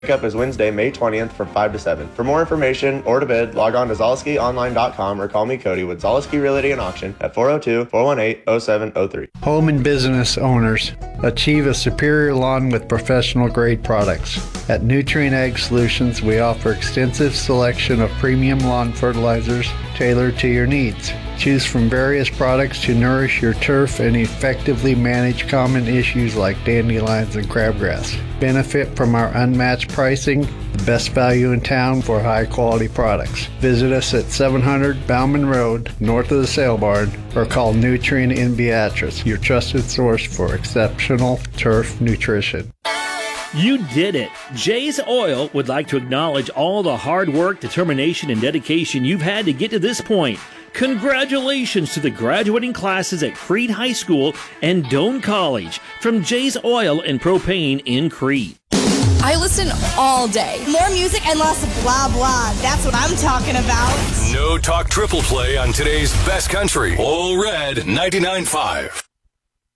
Pickup is Wednesday, May 20th from 5 to 7. For more information or to bid, log on to ZaleskiOnline.com or call me, Cody, with Zaleski Realty and Auction at 402-418-0703. Home and business owners, achieve a superior lawn with professional-grade products. At Nutrient Ag Solutions, we offer extensive selection of premium lawn fertilizers tailored to your needs. Choose from various products to nourish your turf and effectively manage common issues like dandelions and crabgrass. Benefit from our unmatched pricing, the best value in town for high-quality products. Visit us at 700 Bauman Road, north of the Sale Barn, or call Nutrient in Beatrice, your trusted source for exceptional turf nutrition. You did it! Jay's Oil would like to acknowledge all the hard work, determination, and dedication you've had to get to this point. Congratulations to the graduating classes at Crete High School and Doane College from Jay's Oil and Propane in Crete. I listen all day. More music and less blah blah. That's what I'm talking about. No Talk Triple Play on today's best country. All Red 99.5.